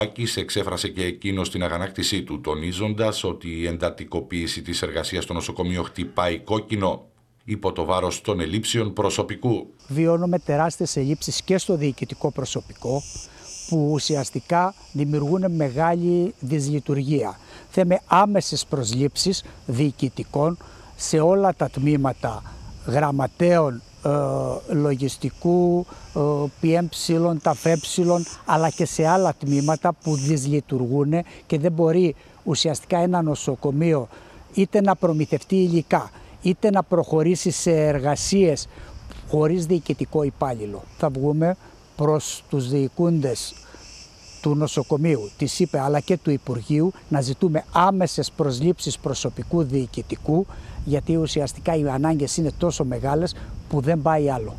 Εξέφρασε και εκείνος την αγανάκτησή του, τονίζοντας ότι η εντατικοποίηση της εργασίας στο νοσοκομείο χτυπάει κόκκινο υπό το βάρος των ελλείψεων προσωπικού. Βιώνουμε τεράστιες ελλείψεις και στο διοικητικό προσωπικό, που ουσιαστικά δημιουργούν μεγάλη δυσλειτουργία. Θέμε άμεσες προσλήψεις διοικητικών σε όλα τα τμήματα, γραμματέων, λογιστικού, PM, ΤΑΦΕ, αλλά και σε άλλα τμήματα που δυσλειτουργούν και δεν μπορεί ουσιαστικά ένα νοσοκομείο είτε να προμηθευτεί υλικά, είτε να προχωρήσει σε εργασίες χωρίς διοικητικό υπάλληλο. Θα βγούμε προς τους διοικούντες του νοσοκομείου, της ΥΠΕ αλλά και του Υπουργείου να ζητούμε άμεσες προσλήψεις προσωπικού διοικητικού, γιατί ουσιαστικά οι ανάγκες είναι τόσο μεγάλες που δεν πάει άλλο.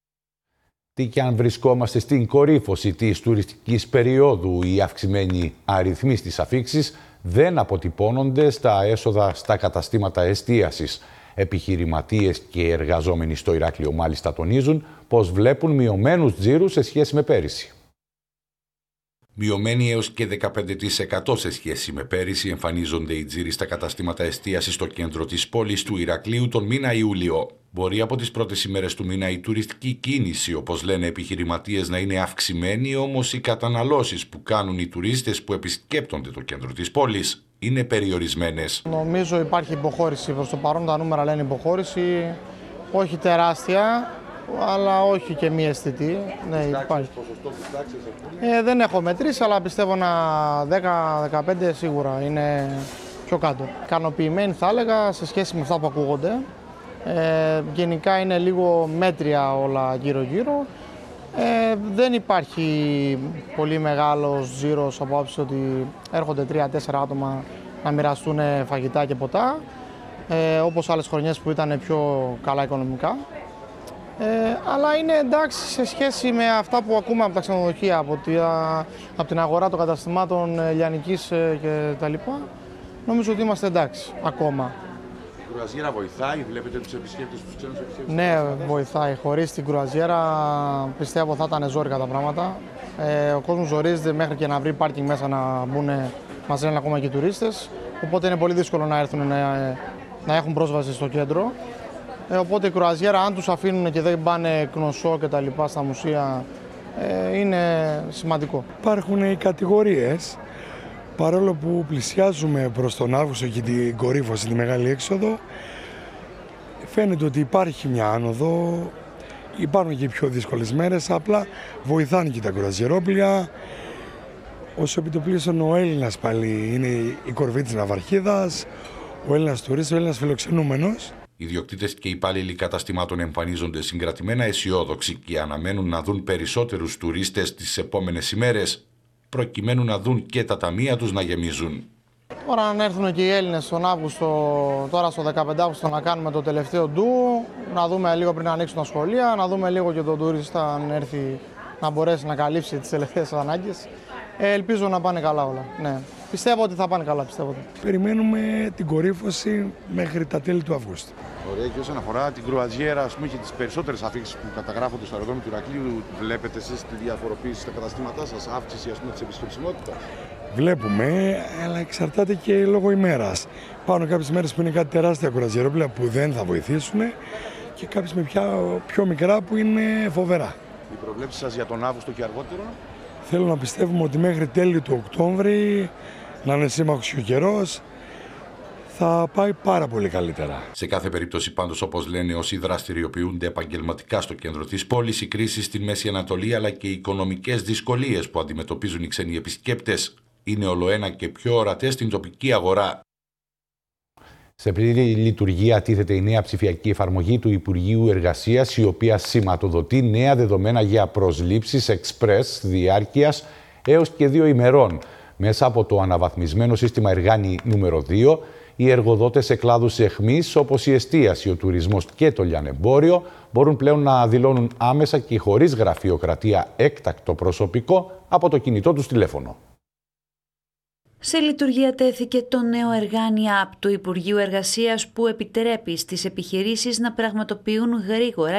Τι και αν βρισκόμαστε στην κορύφωση της τουριστικής περίοδου, οι αυξημένοι αριθμοί στις αφίξεις δεν αποτυπώνονται στα έσοδα στα καταστήματα εστίασης. Επιχειρηματίες και εργαζόμενοι στο Ηράκλειο μάλιστα τονίζουν πως βλέπουν μειωμένους τζίρους σε σχέση με πέρυσι. Μειωμένοι έως και 15% σε σχέση με πέρυσι εμφανίζονται οι τζίροι στα καταστήματα εστίασης στο κέντρο της πόλης του Ηρακλείου τον μήνα Ιούλιο. Μπορεί από τις πρώτες ημέρες του μήνα η τουριστική κίνηση, όπως λένε επιχειρηματίες, να είναι αυξημένη, όμως οι καταναλώσεις που κάνουν οι τουρίστες που επισκέπτονται το κέντρο της πόλης είναι περιορισμένες. Νομίζω υπάρχει υποχώρηση. Προς το παρόν τα νούμερα λένε υποχώρηση, όχι τεράστια, αλλά όχι και μη αισθητή. Ναι, υπάρχει. Δεν έχω μετρήσει, αλλά πιστεύω ένα 10-15 σίγουρα είναι πιο κάτω. Ικανοποιημένοι θα έλεγα σε σχέση με αυτά που ακούγονται. Γενικά είναι λίγο μέτρια όλα γύρω-γύρω. Δεν υπάρχει πολύ μεγάλος ζήρος από άποψη ότι έρχονται 3-4 άτομα να μοιραστούν φαγητά και ποτά, όπως άλλες χρονιές που ήταν πιο καλά οικονομικά. Αλλά είναι εντάξει σε σχέση με αυτά που ακούμε από τα ξενοδοχεία, από την αγορά των καταστημάτων λιανικής και τα λοιπά. Νομίζω ότι είμαστε εντάξει ακόμα. Η κρουαζιέρα βοηθάει, βλέπετε τους επισκέπτες, τους ξένους επισκέπτες? Ναι, βοηθάει. Χωρίς την κρουαζιέρα πιστεύω θα ήταν ζόρικα τα πράγματα. Ο κόσμος ζορίζεται μέχρι και να βρει πάρκινγκ μέσα να μπουν, μας λένε ακόμα και οι τουρίστες. Οπότε είναι πολύ δύσκολο να έρθουν να έχουν πρόσβαση στο κέντρο. Οπότε η κρουαζιέρα, αν τους αφήνουν και δεν πάνε κνωσό και τα λοιπά στα μουσεία, είναι σημαντικό. Υπάρχουν οι κατηγορίες. Παρόλο που πλησιάζουμε προς τον Αύγουστο και την κορύφωση, τη μεγάλη έξοδο, φαίνεται ότι υπάρχει μια άνοδο, υπάρχουν και πιο δύσκολες μέρες, απλά βοηθάνε και τα κρουαζιερόπλια. Όσο επιτοπλίστων ο Έλληνας πάλι είναι η κορυφή της ναυαρχίδας, ο Έλληνας τουρίστης, ο Έλληνας φιλοξενούμενος. Οι ιδιοκτήτες και οι υπάλληλοι καταστημάτων εμφανίζονται συγκρατημένα αισιόδοξοι και αναμένουν να δουν περισσότερους τουρίστες τις επόμενες ημέρες, προκειμένου να δουν και τα ταμεία τους να γεμίζουν. Τώρα αν έρθουν και οι Έλληνες τον Αύγουστο, τώρα στο 15 Αύγουστο να κάνουμε το τελευταίο ντου, να δούμε λίγο πριν να ανοίξουν τα σχολεία, να δούμε λίγο και τον τουρίστα αν έρθει να μπορέσει να καλύψει τις τελευταίες ανάγκες. Ελπίζω να πάνε καλά όλα. Ναι. Πιστεύω ότι θα πάνε καλά, πιστεύω. Περιμένουμε την κορύφωση μέχρι τα τέλη του Αυγούστου. Ωραία, και όσον αφορά την κρουαζιέρα, ας πούμε, και τις περισσότερες αφίξεις που καταγράφονται στο αεροδρόμιο του Ηρακλείου, βλέπετε εσείς τη διαφοροποίηση στα καταστήματά σας, αύξηση ας πούμε, της επισκεψιμότητας? Βλέπουμε, αλλά εξαρτάται και λόγω ημέρας. Πάνω κάποιες μέρες που είναι κάτι τεράστια κρουαζιερόπλαια που δεν θα βοηθήσουν και κάποιες με πιο μικρά που είναι φοβερά. Οι προβλέψεις σας για τον Αύγουστο και αργότερο? Θέλω να πιστεύουμε ότι μέχρι τέλη του Οκτώβρη, να είναι σύμμαχος και ο καιρός, θα πάει πάρα πολύ καλύτερα. Σε κάθε περίπτωση πάντως, όπως λένε όσοι δραστηριοποιούνται επαγγελματικά στο κέντρο της πόλης, η κρίση στη Μέση Ανατολή αλλά και οι οικονομικές δυσκολίες που αντιμετωπίζουν οι ξένοι επισκέπτες είναι ολοένα και πιο ορατές στην τοπική αγορά. Σε πλήρη λειτουργία τίθεται η νέα ψηφιακή εφαρμογή του Υπουργείου Εργασίας, η οποία σηματοδοτεί νέα δεδομένα για προσλήψεις εξπρές διάρκειας έως και 2 ημερών. Μέσα από το αναβαθμισμένο σύστημα Εργάνη νούμερο 2, οι εργοδότες σε κλάδους εχμής όπως η εστίαση, ο τουρισμός και το λιανεμπόριο μπορούν πλέον να δηλώνουν άμεσα και χωρίς γραφειοκρατία έκτακτο προσωπικό από το κινητό τους τηλέφωνο. Σε λειτουργία τέθηκε το νέο Εργάνη App του Υπουργείου Εργασίας που επιτρέπει στις επιχειρήσεις να πραγματοποιούν γρήγορα